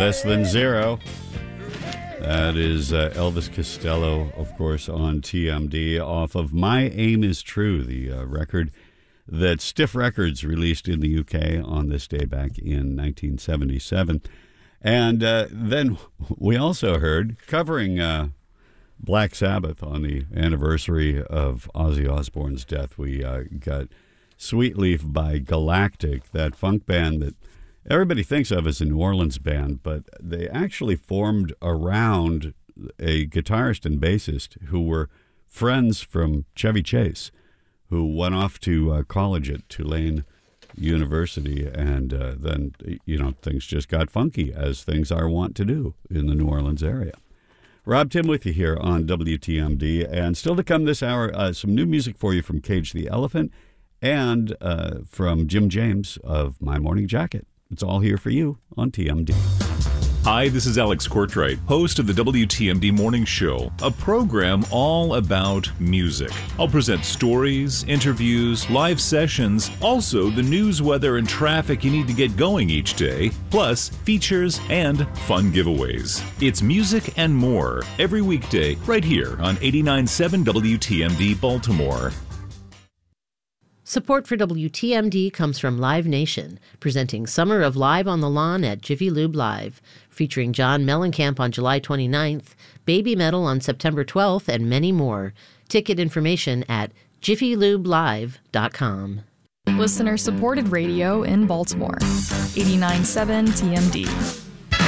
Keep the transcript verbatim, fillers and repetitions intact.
Less Than Zero. That is uh, Elvis Costello, of course, on T M D off of My Aim Is True, the uh, record that Stiff Records released in the U K on this day back in nineteen seventy-seven. And uh, then we also heard, covering uh, Black Sabbath on the anniversary of Ozzy Osbourne's death, we uh, got Sweet Leaf by Galactic, that funk band that everybody thinks of as a New Orleans band, but they actually formed around a guitarist and bassist who were friends from Chevy Chase, who went off to uh, college at Tulane University, and uh, then, you know, things just got funky, as things are wont to do in the New Orleans area. Rob Tim with you here on W T M D, and still to come this hour, uh, some new music for you from Cage the Elephant and uh, from Jim James of My Morning Jacket. It's all here for you on T M D. Hi, this is Alex Courtwright, host of the W T M D Morning Show, a program all about music. I'll present stories, interviews, live sessions, also the news, weather, and traffic you need to get going each day, plus features and fun giveaways. It's music and more every weekday right here on eighty-nine point seven W T M D Baltimore. Support for W T M D comes from Live Nation, presenting Summer of Live on the Lawn at Jiffy Lube Live, featuring John Mellencamp on July twenty-ninth, Baby Metal on September twelfth, and many more. Ticket information at jiffy lube live dot com. Listener-supported radio in Baltimore. eighty-nine point seven T M D.